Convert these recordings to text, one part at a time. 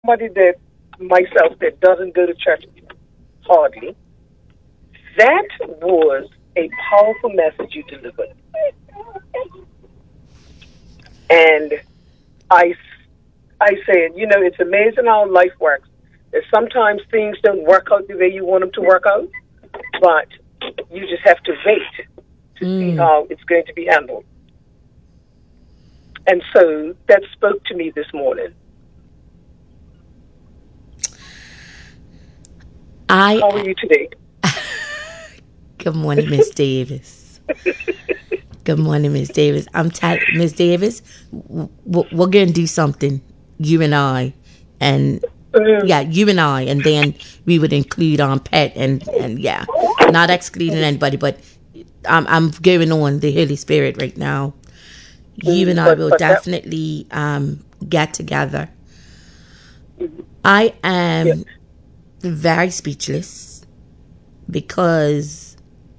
somebody that myself that doesn't go to church hardly, that was a powerful message you delivered. And I, I said, it's amazing how life works. That sometimes things don't work out the way you want them to work out, but you just have to wait to see how it's going to be handled. And so that spoke to me this morning. How are you today? Good morning, Miss Davis. Good morning, Miss Davis. Miss Davis, we're going to do something, you and I. And, you and I. And then we would include Pet and yeah, not excluding anybody, but I'm going on the Holy Spirit right now. You and I will definitely get together. I am very speechless because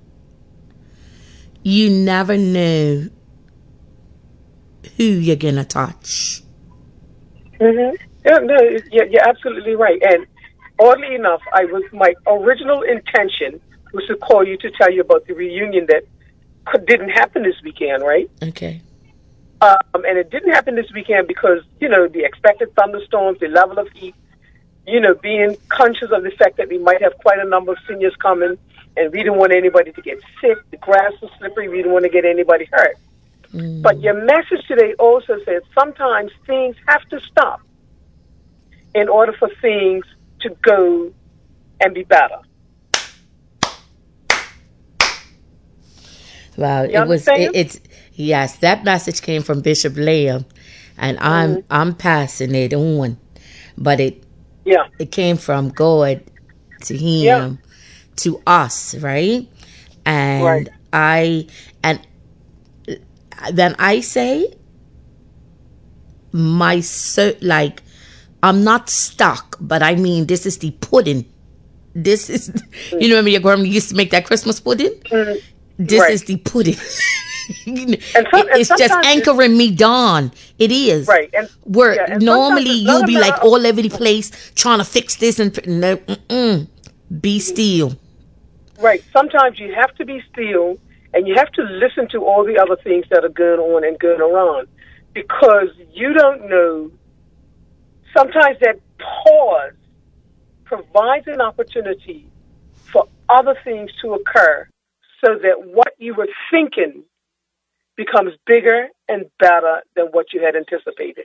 you never know who you're going to touch. Mm-hmm. Yeah, no, you're absolutely right. And oddly enough, my original intention was to call you to tell you about the reunion that didn't happen this weekend, right? Okay. And it didn't happen this weekend because, the expected thunderstorms, the level of heat, being conscious of the fact that we might have quite a number of seniors coming, and we didn't want anybody to get sick. The grass was slippery. We didn't want to get anybody hurt. But your message today also said sometimes things have to stop in order for things to go and be better. Wow, yes, that message came from Bishop Lamb, and I'm passing it on, but it came from God to him, to us, right? And then I say I'm not stuck, but I mean this is the pudding. This is when your grandma used to make that Christmas pudding. This is the pudding. It's just anchoring me down. It is. Right. And normally you'll be like all over the place trying to fix this and be still. Right. Sometimes you have to be still and you have to listen to all the other things that are going on and going around because you don't know. Sometimes that pause provides an opportunity for other things to occur so that what you were thinking becomes bigger and better than what you had anticipated.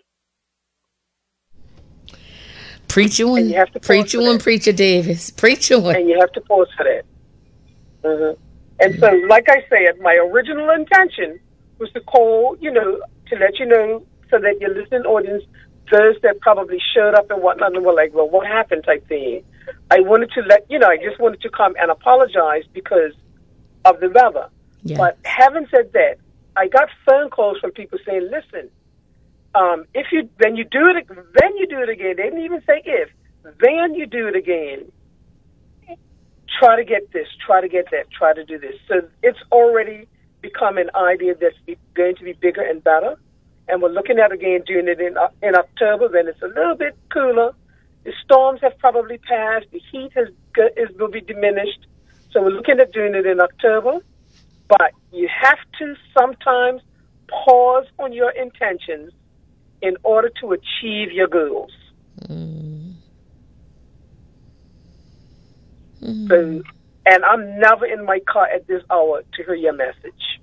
Preach on, Preacher Davis. Preach on. And you have to pause for that. Mm-hmm. And so, like I said, my original intention was to call, to let you know so that your listening audience, those that probably showed up and whatnot and were like, well, what happened type thing. I wanted to I just wanted to come and apologize because of the weather. Yeah. But having said that, I got phone calls from people saying, listen, when you do it again, they didn't even say if, then you do it again, try to get this, try to get that, try to do this. So it's already become an idea that's going to be bigger and better. And we're looking at again doing it in October when it's a little bit cooler. The storms have probably passed. The heat will be diminished. So we're looking at doing it in October. But you have to sometimes pause on your intentions in order to achieve your goals. So, and I'm never in my car at this hour to hear your message.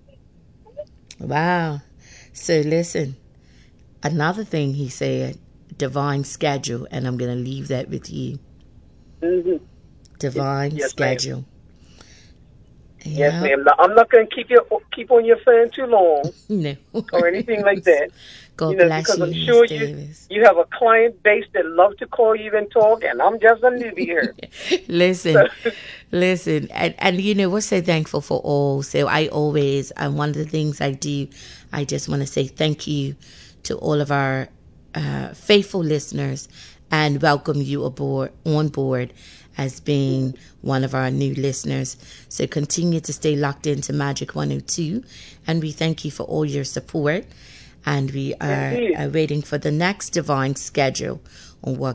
Wow. So listen, another thing he said, divine schedule, and I'm going to leave that with you. Mm-hmm. Divine schedule. Ma'am. Yes, ma'am. Now, I'm not going to keep on your phone too long, no, or anything like that. God bless because you, I'm sure Davis. you have a client base that love to call you and talk, and I'm just a newbie here. Listen, and we're so thankful for all. So and one of the things I do, I just want to say thank you to all of our faithful listeners and welcome you on board as being one of our new listeners. So continue to stay locked into Magic 102, and we thank you for all your support. and we are Indeed. waiting for the next divine schedule on what